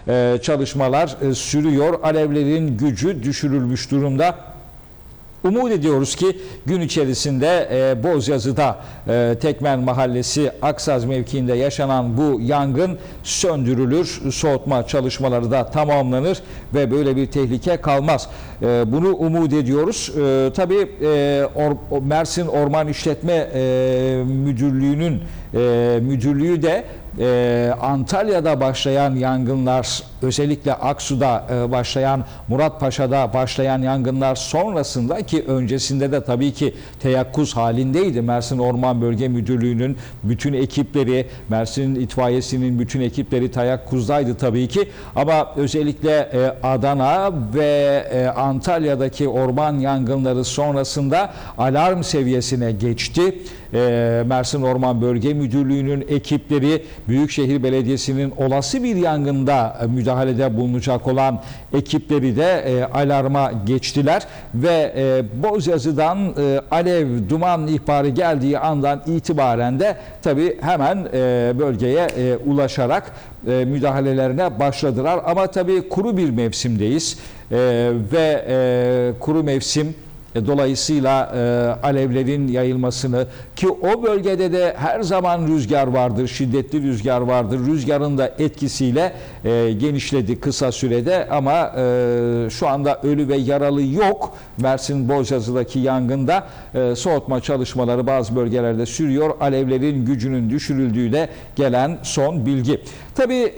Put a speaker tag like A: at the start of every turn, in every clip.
A: çalışmalar sürüyor. Alevlerin gücü düşürülmüş durumda. Umut ediyoruz ki gün içerisinde Bozyazı'da Tekmen Mahallesi Aksaz mevkiinde yaşanan bu yangın söndürülür. Soğutma çalışmaları da tamamlanır ve böyle bir tehlike kalmaz. Bunu umut ediyoruz. Tabii Mersin Orman İşletme Müdürlüğü'nün müdürlüğü de Antalya'da başlayan yangınlar, özellikle Aksu'da başlayan, Muratpaşa'da başlayan yangınlar sonrasında, ki öncesinde de tabii ki teyakkuz halindeydi. Mersin Orman Bölge Müdürlüğü'nün bütün ekipleri, Mersin İtfaiyesi'nin bütün ekipleri teyakkuzdaydı tabii ki. Ama özellikle Adana ve Antalya'daki orman yangınları sonrasında alarm seviyesine geçti. Mersin Orman Bölge Müdürlüğü'nün ekipleri, Büyükşehir Belediyesi'nin olası bir yangında müdahalede bulunacak olan ekipleri de alarma geçtiler ve Bozyazı'dan alev, duman ihbarı geldiği andan itibaren de tabii hemen bölgeye ulaşarak müdahalelerine başladılar. Ama tabii kuru bir mevsimdeyiz ve kuru mevsim dolayısıyla alevlerin yayılmasını, ki o bölgede de her zaman rüzgar vardır, şiddetli rüzgar vardır. Rüzgarın da etkisiyle genişledi kısa sürede ama şu anda ölü ve yaralı yok. Mersin Bozyazı'daki yangında soğutma çalışmaları bazı bölgelerde sürüyor. Alevlerin gücünün düşürüldüğü de gelen son bilgi. Tabii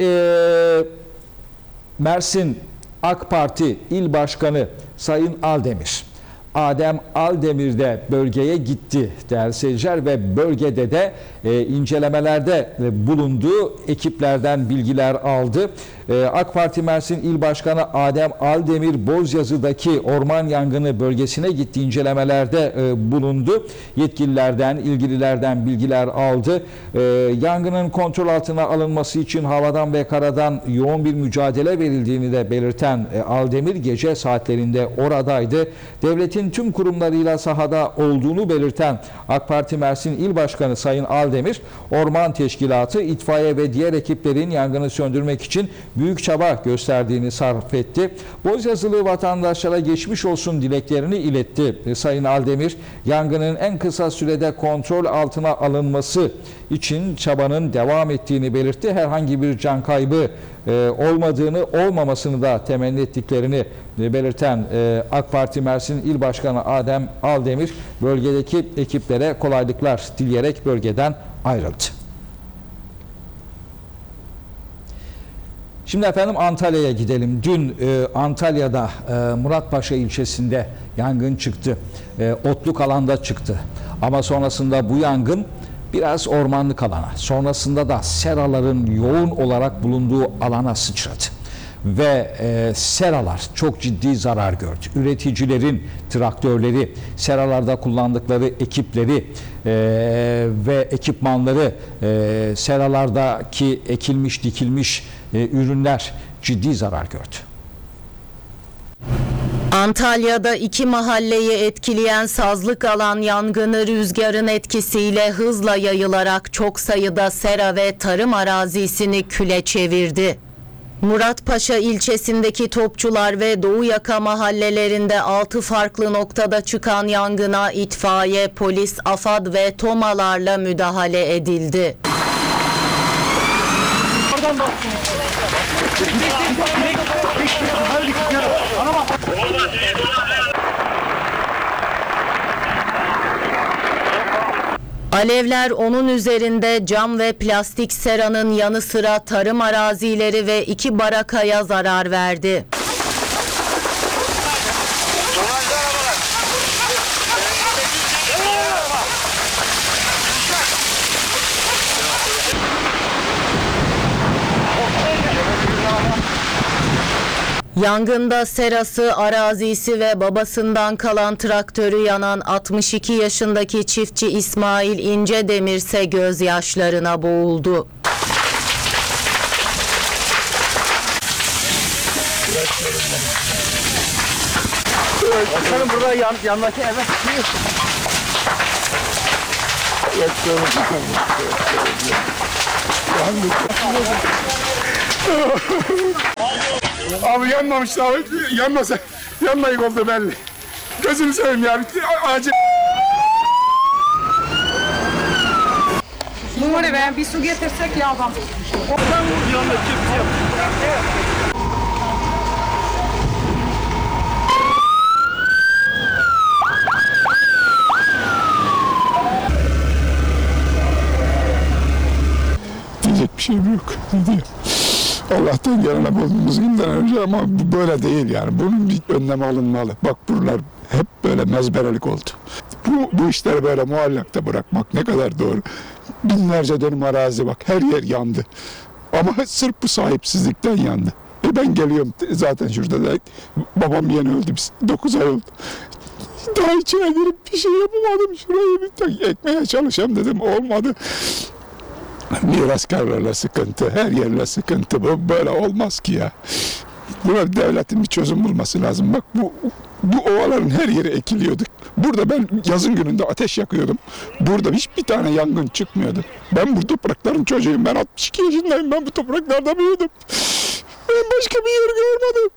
A: Mersin AK Parti İl Başkanı Sayın Aldemir, Adem Aldemir de bölgeye gitti değerli seyirciler ve bölgede de incelemelerde bulundu. Ekiplerden bilgiler aldı. AK Parti Mersin İl Başkanı Adem Aldemir Bozyazı'daki orman yangını bölgesine gitti, incelemelerde bulundu. Yetkililerden, ilgililerden bilgiler aldı. Yangının kontrol altına alınması için havadan ve karadan yoğun bir mücadele verildiğini de belirten Aldemir gece saatlerinde oradaydı. Devletin tüm kurumlarıyla sahada olduğunu belirten AK Parti Mersin İl Başkanı Sayın Aldemir, Orman Teşkilatı, itfaiye ve diğer ekiplerin yangını söndürmek için büyük çaba gösterdiğini sarf etti. Bozyazılı vatandaşlara geçmiş olsun dileklerini iletti. Sayın Aldemir, yangının en kısa sürede kontrol altına alınması için çabanın devam ettiğini belirtti. Herhangi bir can kaybı olmadığını, olmamasını da temenni ettiklerini belirten AK Parti Mersin İl Başkanı Adem Aldemir, bölgedeki ekiplere kolaylıklar dileyerek bölgeden ayrıldı. Şimdi efendim Antalya'ya gidelim. Dün Antalya'da Muratpaşa ilçesinde yangın çıktı. Otluk alanda çıktı. Ama sonrasında bu yangın biraz ormanlık alana, sonrasında da seraların yoğun olarak bulunduğu alana sıçradı. Ve seralar çok ciddi zarar gördü. Üreticilerin traktörleri, seralarda kullandıkları ekipleri ve ekipmanları, seralardaki ekilmiş, dikilmiş ürünler ciddi zarar gördü.
B: Antalya'da 2 mahalleyi etkileyen sazlık alan yangını rüzgarın etkisiyle hızla yayılarak çok sayıda sera ve tarım arazisini küle çevirdi. Muratpaşa ilçesindeki Topçular ve Doğu Yaka mahallelerinde 6 farklı noktada çıkan yangına itfaiye, polis, AFAD ve TOMA'larla müdahale edildi. Alevler onun üzerinde cam ve plastik seranın yanı sıra tarım arazileri ve 2 barakaya zarar verdi. Yangında serası, arazisi ve babasından kalan traktörü yanan 62 yaşındaki çiftçi İsmail İncedemir ise gözyaşlarına boğuldu.
C: Bakalım burada yandaki eve
D: Abi yanmamıştı abi. Yanmayık oldu belli. Gözünü seveyim ya. Acil.
E: Nuri be, bir su getirsek ya adam.
D: Diyecek bir şeyim yok. Ne diyeyim? Allah'tan gelene bozduğumuz günden önce ama bu böyle değil yani. Bunun bir önlemi alınmalı. Bak buralar hep böyle mezberelik oldu. Bu işleri böyle muallakta bırakmak ne kadar doğru. Binlerce dönüm arazi bak her yer yandı. Ama sırf bu sahipsizlikten yandı. Ben geliyorum zaten şurada da babam yeni öldü. 9 ay oldu. Daha içine girip bir şey yapamadım. Şurayı bir ekmeye çalışayım dedim. Olmadı. Miraskarlarla sıkıntı, her yerle sıkıntı. Bu böyle olmaz ki ya. Buna devletin bir çözüm bulması lazım. Bak bu ovaların her yeri ekiliyordu. Burada ben yazın gününde ateş yakıyordum. Burada hiçbir tane yangın çıkmıyordu. Ben bu toprakların çocuğuyum. Ben 62 yaşındayım. Ben bu topraklarda büyüdüm. Ben başka bir yer görmedim.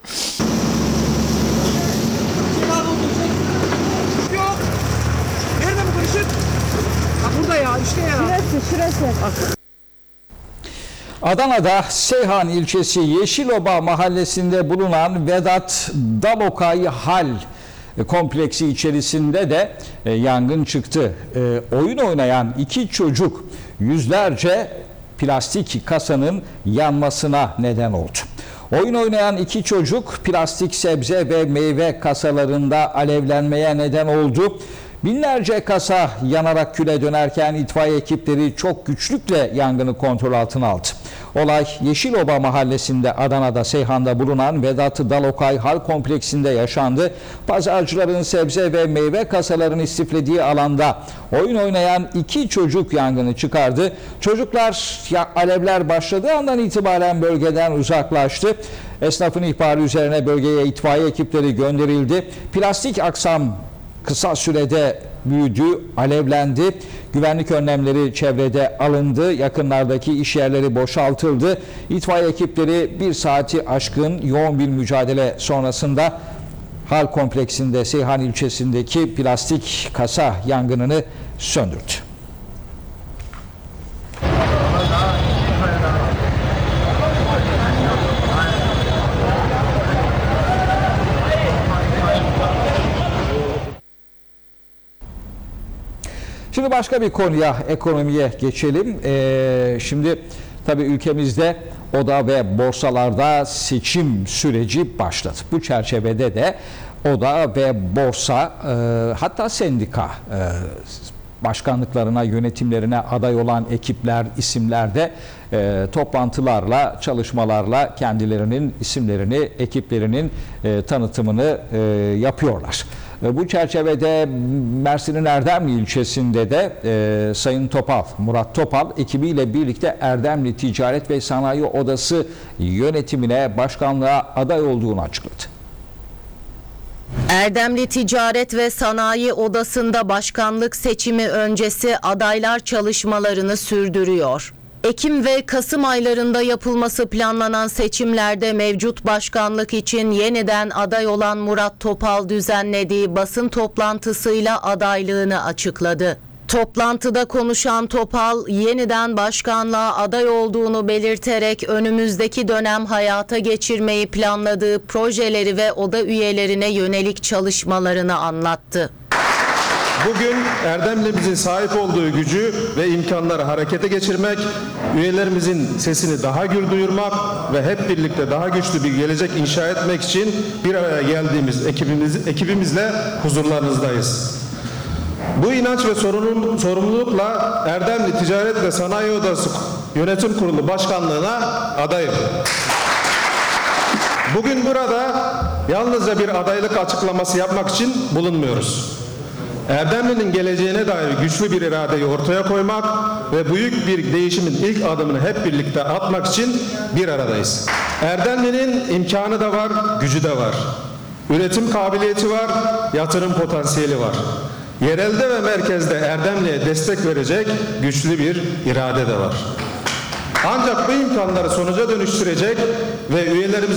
C: Yok. Nerede bu kırışık? Ha burada ya, işte ya.
E: Şurası.
A: Adana'da Seyhan ilçesi Yeşiloba mahallesinde bulunan Vedat Dalokay Hal kompleksi içerisinde de yangın çıktı. Oyun oynayan iki çocuk yüzlerce plastik kasanın yanmasına neden oldu. Oyun oynayan iki çocuk plastik sebze ve meyve kasalarında alevlenmeye neden oldu. Binlerce kasa yanarak küle dönerken itfaiye ekipleri çok güçlükle yangını kontrol altına aldı. Olay Yeşiloba mahallesinde Adana'da Seyhan'da bulunan Vedat Dalokay Hal kompleksinde yaşandı. Pazarcıların sebze ve meyve kasalarını istiflediği alanda oyun oynayan iki çocuk yangını çıkardı. Çocuklar alevler başladığı andan itibaren bölgeden uzaklaştı. Esnafın ihbarı üzerine bölgeye itfaiye ekipleri gönderildi. Plastik aksam kısa sürede büyüdü, alevlendi. Güvenlik önlemleri çevrede alındı. Yakınlardaki iş yerleri boşaltıldı. İtfaiye ekipleri bir saati aşkın yoğun bir mücadele sonrasında Hal kompleksinde Seyhan ilçesindeki plastik kasa yangınını söndürdü. Şimdi başka bir konuya, ekonomiye geçelim. Şimdi tabii ülkemizde oda ve borsalarda seçim süreci başladı. Bu çerçevede de oda ve borsa hatta sendika başkanlıklarına, yönetimlerine aday olan ekipler, isimler de toplantılarla, çalışmalarla kendilerinin isimlerini, ekiplerinin tanıtımını yapıyorlar. Bu çerçevede Mersin'in Erdemli ilçesinde de Sayın Topal, Murat Topal ekibiyle birlikte Erdemli Ticaret ve Sanayi Odası yönetimine, başkanlığa aday olduğunu açıkladı.
B: Erdemli Ticaret ve Sanayi Odası'nda başkanlık seçimi öncesi adaylar çalışmalarını sürdürüyor. Ekim ve Kasım aylarında yapılması planlanan seçimlerde mevcut başkanlık için yeniden aday olan Murat Topal düzenlediği basın toplantısıyla adaylığını açıkladı. Toplantıda konuşan Topal, yeniden başkanlığa aday olduğunu belirterek önümüzdeki dönem hayata geçirmeyi planladığı projeleri ve oda üyelerine yönelik çalışmalarını anlattı.
F: Bugün Erdemli'mizin sahip olduğu gücü ve imkanları harekete geçirmek, üyelerimizin sesini daha gür duyurmak ve hep birlikte daha güçlü bir gelecek inşa etmek için bir araya geldiğimiz ekibimizle huzurlarınızdayız. Bu inanç ve sorumlulukla Erdemli Ticaret ve Sanayi Odası Yönetim Kurulu Başkanlığı'na adayım. Bugün burada yalnızca bir adaylık açıklaması yapmak için bulunmuyoruz. Erdemli'nin geleceğine dair güçlü bir iradeyi ortaya koymak ve büyük bir değişimin ilk adımını hep birlikte atmak için bir aradayız. Erdemli'nin imkanı da var, gücü de var. Üretim kabiliyeti var, yatırım potansiyeli var. Yerelde ve merkezde Erdemli'ye destek verecek güçlü bir irade de var. Ancak bu imkanları sonuca dönüştürecek ve üyelerimiz